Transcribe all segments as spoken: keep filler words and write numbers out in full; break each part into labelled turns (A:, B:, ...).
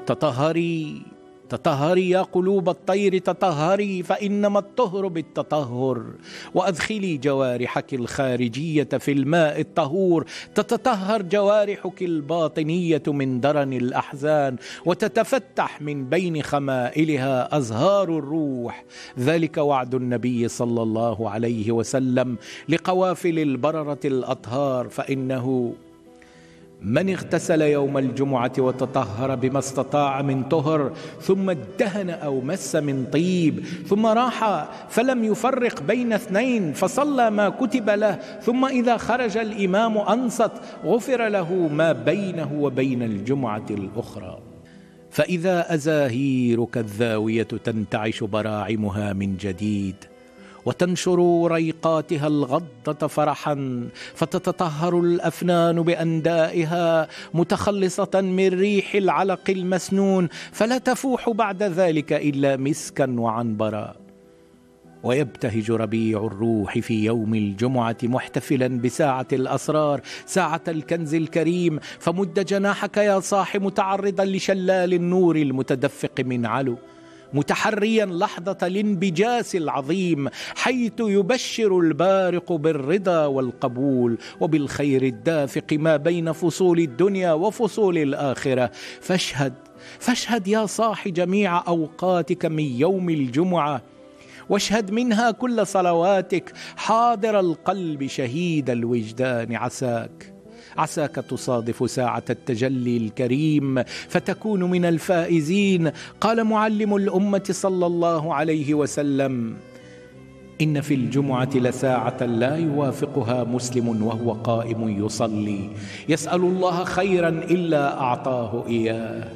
A: تطهري تطهري يا قلوب الطير تطهري، فإنما الطهر بالتطهر. وأدخلي جوارحك الخارجية في الماء الطهور، تتطهر جوارحك الباطنية من درن الأحزان، وتتفتح من بين خمائلها أزهار الروح. ذلك وعد النبي صلى الله عليه وسلم لقوافل البررة الأطهار، فإنه من اغتسل يوم الجمعة وتطهر بما استطاع من طهر، ثم ادهن أو مس من طيب، ثم راح فلم يفرق بين اثنين فصلى ما كتب له، ثم إذا خرج الإمام أنصت، غفر له ما بينه وبين الجمعة الأخرى. فإذا أزاهيرك الذاوية تنتعش براعمها من جديد، وتنشر ريقاتها الغضة فرحا، فتتطهر الأفنان بأندائها متخلصة من ريح العلق المسنون، فلا تفوح بعد ذلك إلا مسكا وعنبرا. ويبتهج ربيع الروح في يوم الجمعة محتفلا بساعة الأسرار، ساعة الكنز الكريم، فمد جناحك يا صاح متعرضا لشلال النور المتدفق من علو، متحريا لحظة الانبجاس العظيم، حيث يبشر البارق بالرضا والقبول وبالخير الدافق ما بين فصول الدنيا وفصول الآخرة. فاشهد فاشهد يا صاح جميع أوقاتك من يوم الجمعة، واشهد منها كل صلواتك، حاضر القلب شهيد الوجدان. عساك عساك تصادف ساعة التجلي الكريم فتكون من الفائزين. قال معلم الأمة صلى الله عليه وسلم: إن في الجمعة لساعة لا يوافقها مسلم وهو قائم يصلي يسأل الله خيرا إلا أعطاه إياه.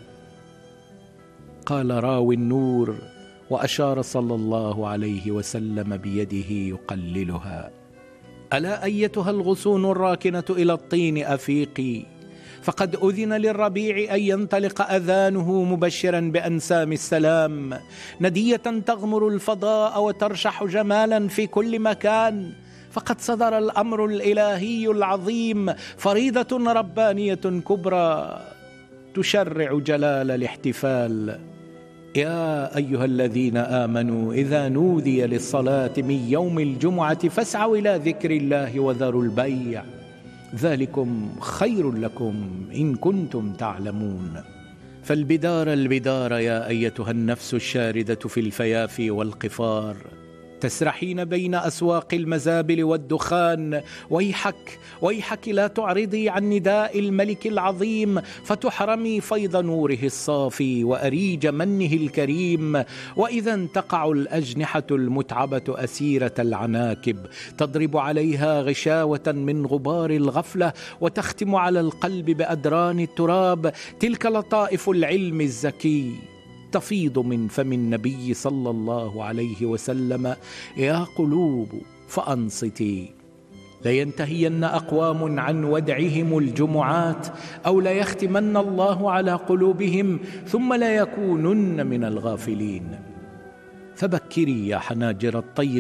A: قال راوي النور، وأشار صلى الله عليه وسلم بيده يقللها: ألا أيتها الغصون الراكنة إلى الطين أفيقي، فقد أذن للربيع أن ينطلق أذانه مبشرا بأنسام السلام، ندية تغمر الفضاء وترشح جمالا في كل مكان. فقد صدر الأمر الإلهي العظيم، فريضة ربانية كبرى تشرع جلال الاحتفال. يا أيها الذين آمنوا إذا نودي للصلاة من يوم الجمعة فاسعوا إلى ذكر الله وذروا البيع، ذلكم خير لكم إن كنتم تعلمون. فالبدار البدار يا أيتها النفس الشاردة في الفيافي والقفار، تسرحين بين أسواق المزابل والدخان، ويحك ويحك لا تعرضي عن نداء الملك العظيم فتحرمي فيض نوره الصافي وأريج منه الكريم. وإذا تقع الأجنحة المتعبة أسيرة العناكب، تضرب عليها غشاوة من غبار الغفلة وتختم على القلب بأدران التراب، تلك لطائف العلم الزكي تفيض من فم النبي صلى الله عليه وسلم: يا قلوب فأنصتي، لينتهين أقوام عن ودعهم الجمعات، أو ليختمن الله على قلوبهم ثم لا يكونن من الغافلين. فبكري يا حناجر الطير